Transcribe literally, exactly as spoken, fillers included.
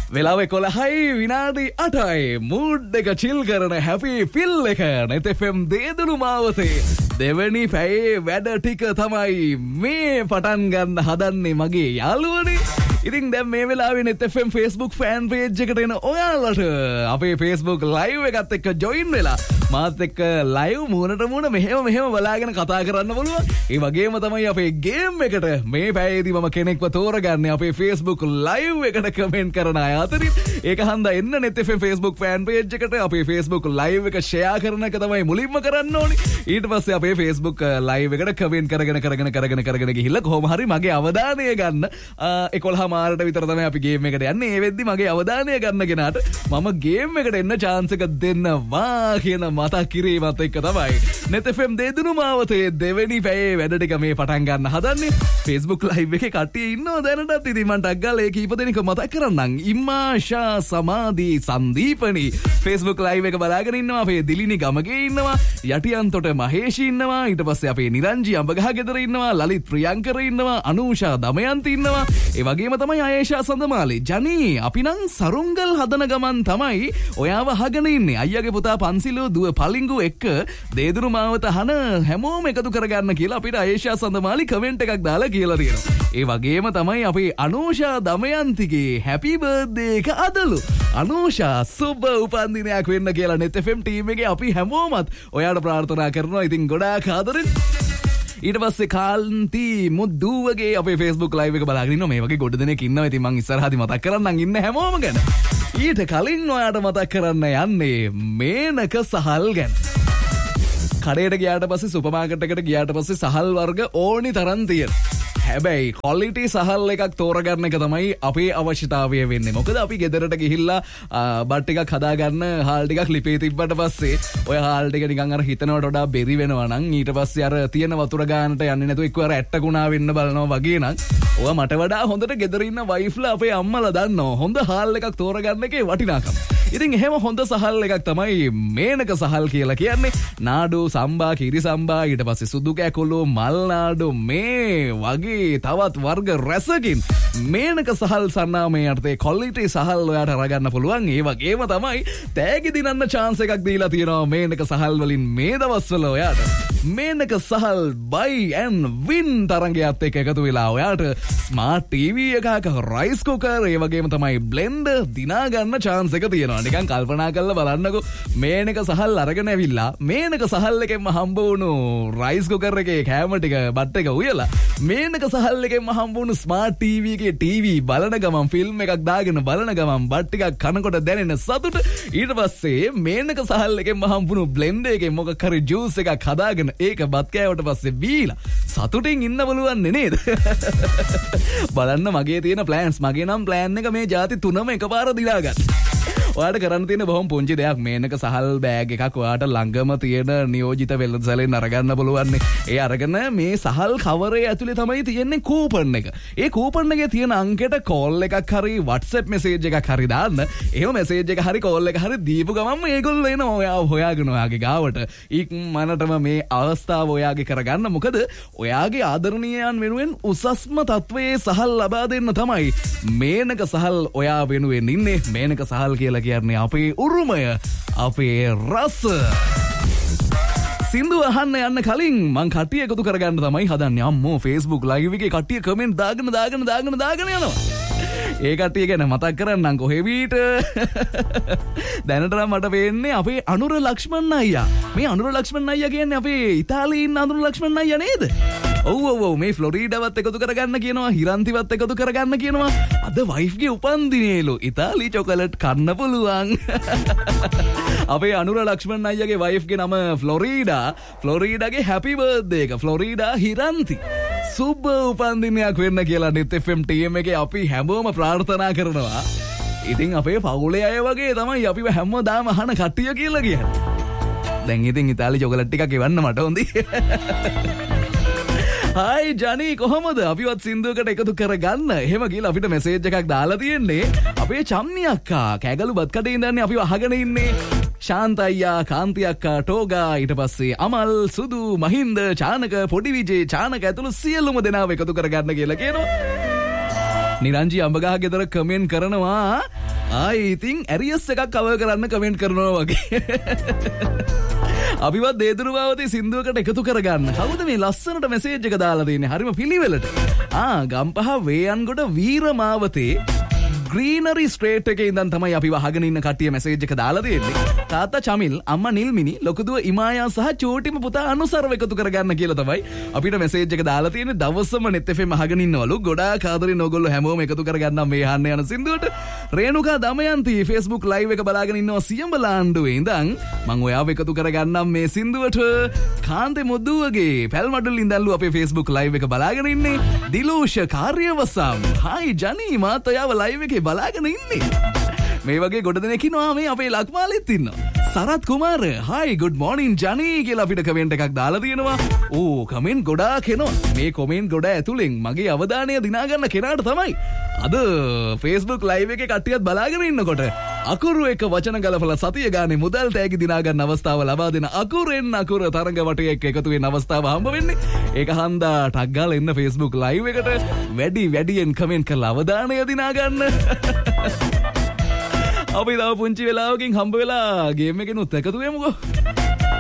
වෙලාව එකොළහයි විනාඩි අටයි මූඩ් එක චිල් කරන හැපි ෆිල් එක net F M දේදුණු මාවතේ දෙවැනි පැයේ වැඩ ටික තමයි මේ පටන් ගන්න හදන්නේ මගේ යාළුවනේ. ඉතින් දැන් මේ වෙලාවේ net F M Facebook fan page එකට එන ඔයාලට අපේ Facebook live එකත් එක්ක join වෙලා මාත් එක්ක live මූණට මූණ මෙහෙම මෙහෙම බලාගෙන කතා කරන්න පුළුවන්. ඒ වගේම තමයි අපේ game එකට මේ පැයේදී මම කෙනෙක්ව තෝරගන්නේ අපේ Facebook live එකට comment කරන අය අතරින්. ඒක හන්දා එන්න net F M Facebook fan page එකට අපේ Facebook live එක share කරන එක තමයි මුලින්ම කරන්න ඕනේ. ඊට පස්සේ අපේ Facebook live එකට comment කරගෙන කරගෙන කරගෙන කරගෙන ගිහිල්ලා කොහොම හරි මගේ අවධානය ගන්න එකොළහ මාරට විතර තමයි අපි ගේම් එකට යන්නේ. ඒ වෙද්දි මගේ අවධානය ගන්න කෙනාට මම ගේම් එකට එන්න chance එක දෙන්නවා කියන මතක් කිරීමත් එක්ක තමයි net F M දේදුණු මාවතේ දෙවෙනි පැයේ වැඩ ටික මේ පටන් ගන්න හදන්නේ. Facebook live එකේ කට්ටිය ඉන්නව දැනටත්. ඉතින් මම ටක් ගාලා ඒ කීප දෙනෙක් මතක් කරන්නම්. ඉමාෂා සමාධි සංදීපනි Facebook live එක බලාගෙන ඉන්නවා. අපේ දිලිනි ගමගේ ඉන්නවා. යටියන්තොට මහේෂි ඉන්නවා. ඊට පස්සේ අපේ නිරංජි අඹගහ ගෙදර ඉන්නවා. ලලිත් ප්‍රියංකර ඉන්නවා. අනූෂා දමයන්ති ඉන්නවා. ඒ වගේම තමයි ආයේෂා සඳමාලි. ජනී අපි නම් සරුංගල් හදන ගමන් තමයි ඔයාව අහගෙන ඉන්නේ. අයියාගේ පුතා පන්සිලෝ දුව පලිංගු එක්ක දේදුණු මාවත අහන හැමෝම එකතු කරගන්න කියලා අපිට ආයේෂා සඳමාලි කමෙන්ට් එකක් දාලා කියලා තියෙනවා. ඒ වගේම තමයි අපේ අනූෂා දමයන්තිගේ හැපි බර්ත්ඩේ එක අදලු. අනූෂා සුබ උපන්දිනයක් වෙන්න කියලා net F M ටීම් එකේ අපි හැමෝමත් ඔයාට ප්‍රාර්ථනා කරනවා. ඉතින් ගොඩාක් ආදරෙන්. ඊට පස්සේ කාන්ති මුද්දුවගේ අපේ Facebook live එක බලාගෙන ඉන්නවා. මේ වගේ ගොඩ දෙනෙක් ඉන්නවා. ඉතින් මං ඉස්සරහදී මතක් කරන්නම් ඉන්න හැමෝම ගැන. ඊට කලින් ඔයාට මතක් කරන්න යන්නේ මේනක සහල් ගැන. කඩේට ගියාට පස්සේ සුපර් මාකට් එකට ගියාට පස්සේ සහල් වර්ග ඕනි තරම් තියෙනවා. හැබැයි quality සහල් එකක් තෝරගන්න එක තමයි අපේ අවශ්‍යතාවය වෙන්නේ. මොකද අපි ගෙදරට ගිහිල්ලා බත් ටිකක් හදාගන්න හාල් ටිකක් ලිපේ තිබ්බට පස්සේ ඔය හාල් ටික නිකන් අර හිතනවට වඩා බෙරි වෙනවා නම් ඊට පස්සේ අර තියෙන වතුර ගානට යන්නේ නැතුව එක්ක අර ඇට්ටකුණා වෙන්න බලනවා වගේ නම් ඔයා මට වඩා හොඳට ගෙදර ඉන්න වයිෆ්ලා අපේ අම්මලා දන්නවා හොඳ හාල් එකක් තෝරගන්න එකේ වටිනාකම. ඉතින් එහෙම හොඳ සහල් එකක් තමයි මේනක සහල් කියලා කියන්නේ. නාඩු සම්බා කිරි සම්බා ඊට පස්සේ සුදු කැකුළු මල් නාඩු මේ වගේ තවත් වර්ග රැසකින් මේනක සහල් සන්නාමයේ අර්ථයේ quality සහල් ඔයාට අරගන්න පුළුවන්. ඒ වගේම තමයි තෑගි දිනන්න chance එකක් දීලා තියෙනවා මේනක සහල් වලින් මේ දවස්වල ඔයාට. මේනක සහල් buy and win තරඟයත් එක්ක එකතු වෙලා ඔයාට smart T V එකක rice cooker ඒ වගේම තමයි blender දිනා ගන්න chance එක තියෙනවා. නිකන් කල්පනා කරලා බලන්නකෝ මේනක සහල් අරගෙන ඇවිල්ලා මේනක සහල් එකෙන්ම හම්බ වුණු rice cooker එකේ කෑම ටික බත් එක උයලා මේනක සහල් එකෙන්ම හම්බ වුණු ස්මාර්ට් T V එකේ T V බලන ගමන් ෆිල්ම් එකක් දාගෙන බලන ගමන් බත් ටිකක් කනකොට දැනෙන සතුට. ඊට පස්සේ මේනක සහල් එකෙන්ම හම්බුණු බ්ලෙන්ඩර් එකෙන් මොකක් හරි ජූස් එකක් හදාගෙන ඒක බත් කෑවට පස්සේ බීලා සතුටින් ඉන්න බලවන්නේ නේද? බලන්න මගේ තියෙන ප්ලෑන්ස්. මගේ නම් ප්ලෑන් එක මේ જાති තුනම එකපාර දිලා ගන්න. ඔයාට කරන්න තියෙන බොහොම පුංචි දෙයක්. මේනක සහල් බෑග් එකක් ඔයාට ළඟම තියෙන නියෝජිත වෙළඳසැලෙන් අරගන්න පුළුවන්. ඒ අරගෙන මේ සහල් කවරේ ඇතුලේ තමයි තියෙන්නේ කූපන් එක. ඒ කූපන් එකේ තියෙන අංකයට කෝල් එකක් හරි WhatsApp message එකක් හරි දාන්න. එහෙම message එක හරි කෝල් එක හරි දීපු ගමන්ම ඒගොල්ලෝ එනවා ඔයාව හොයාගෙන ඔයාගේ ගාවට. ඉක්මනටම මේ අවස්ථාව ඔයාගේ කරගන්න. මොකද ඔයාගේ ආදරණීයයන් වෙනුවෙන් උසස්ම තත්වයේ සහල් ලබා දෙන්න තමයි මේනක සහල් ඔයා වෙනුවෙන් ඉන්නේ. මේනක සහල් කියලා කියන්නේ අපේ උරුමය, අපේ රස. සින්දු අහන්න යන්න කලින් මං කට්ටිය එකතු කරගන්න තමයි හදන්නේ. අම්මෝ Facebook live එකේ කට්ටිය කමෙන්ට් දාගෙන දාගෙන දාගෙන දාගෙන යනවා. ඒ කට්ටිය ගැන මතක් කරන්නම් කොහෙවිට. දැනට නම් මට වෙන්නේ අපේ අනුර ලක්ෂ්මන් අයියා. මේ අනුර ලක්ෂ්මන් අයියා කියන්නේ අපේ ඉතාලියේ ඉන්න අනුර ලක්ෂ්මන් අයියා නේද? ඔව් ඔව් ඔව් මේ ෆ්ලොරිඩාවත් එකතු කරගන්න කියනවා, හිරන්තිවත් එකතු කරගන්න කියනවා. අද වයිෆ්ගේ උපන්දිනේලු. ඉතාලි චොකලට් කන්න පුළුවන්. අපේ අනුර ලක්ෂ්මන් අයියාගේ වයිෆ්ගේ නම ෆ්ලොරිඩා. ෆ්ලොරිඩාගේ හැපි බර්ත්ඩේ එක ෆ්ලොරිඩා හිරන්ති. සුබ උපන්දිනයක් වෙන්න කියලා net F M ටීම් එකේ අපි හැමෝම ප්‍රාර්ථනා කරනවා. ඉතින් අපේ පවුලේ අය වගේ තමයි අපිව හැමදාම අහන කට්ටිය කියලා කියන්නේ. දැන් ඉතින් ඉතාලි චොකලට් ටිකක් එවන්න මට හොඳයි. හයි ජනී කොහොමද? අපිවත් සින්දුවකට එකතු කරගන්න. එහෙම කියලා අපිට මෙසේජ් එකක් දාලා තියෙන්නේ අපේ චම්මි අක්කා. කෑගලු බත් කඩේ ඉඳන්නේ අපිව අහගෙන ඉන්නේ. ශාන්ත අයියා, කාන්ති අක්කා, ටෝගා, ඊට පස්සේ අමල්, සුදු, මහින්ද, චානක, පොඩි විජේ, චානක ඇතුළු සියලුම දෙනාව එකතු කරගන්න කියලා කියනවා. නිරංජි අඹගහ ගෙදර කමෙන්ට් කරනවා ආයි ඉතින් ඇරියස් එකක් කවර් කරන්න කමෙන්ට් කරනවා වගේ. අපිවත් දේදුරු මාවතේ සින්දුවකට එකතු කරගන්න. කවුද මේ ලස්සනට මෙසේජ් එක දාලා තියෙන්නේ? හරිම පිළිවෙලට. ආ ගම්පහ වේයන්ගොඩ වීරමාවතේ ග්‍රීනරි ස්ට්‍රේට් එකේ ඉඳන් තමයි අපි වහගෙන ඉන්න කට්ටිය මෙසේජ් එක දාලා තියෙන්නේ. තාත්තා චමිල්, අම්මා නිල්මිනි, ලොකුදුව ඉමායා සහ චූටිම පුතා අනුසර්ව එකතු කරගන්න කියලා තමයි අපිට මෙසේජ් එක දාලා තියෙන්නේ. දවසම net එෆ් එම් අහගෙන ඉන්නවලු. ගොඩාක් ආදරෙන් ඕගොල්ලෝ හැමෝම එකතු කරගන්නම් මේ අහන්න යන සින්දුවට. රේණුකා දමයන්ති Facebook live එක බලාගෙන ඉන්නවා සියඹලා ආණ්ඩුවේ ඉඳන්. මම ඔයාව එකතු කරගන්නම් මේ සින්දුවට. කාන්තේ මොදුවගේ පැල්මඩුල් ඉඳන්ලු අපේ Facebook live එක බලාගෙන ඉන්නේ. දිලෝෂ කාර්යවසම්. හායි ජනී මාත් ඔයාව live එකේ බලාගෙන ඉන්නේ. මේ වගේ ගොඩ දෙනෙක් ඉන්නවා මේ අපේ ලක්මාලෙත් ඉන්නවා. සරත් කුමාර හායි good morning ජනී කියලා අපිට කමෙන්ට් එකක් දාලා තියෙනවා. ඕ කමෙන්ට් ගොඩාක් එනවා. මේ කමෙන්ට් ගොඩ ඇතුලෙන් මගේ අවධානය දිනා ගන්න කෙනාට තමයි අද Facebook live එකේ කට්ටියත් බලාගෙන ඉන්නකොට අකුරු එක වචන ගලපලා සතිය ගානේ මුදල් තෑගි දිනා ගන්න අවස්ථාව ලබා දෙන අකුරෙන් අකුර තරඟ වටේ එක්ක එකතු වෙන අවස්ථාව හම්බ වෙන්නේ. ඒක හන්දා ටක් ගාලා එන්න Facebook live එකට වැඩි වැඩියෙන් කමෙන්ට් කරලා අවධානය දිනා ගන්න. අපි තව පුංචි වෙලාවකින් හම්බ වෙලා ගේම් එකෙනුත් එකතු වෙමුකෝ.